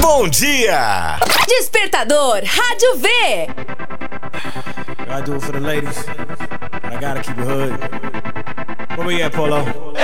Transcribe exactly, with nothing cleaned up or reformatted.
Bom dia! Despertador Rádio V. I do it for the ladies. I gotta keep it hood. Where we at, Polo?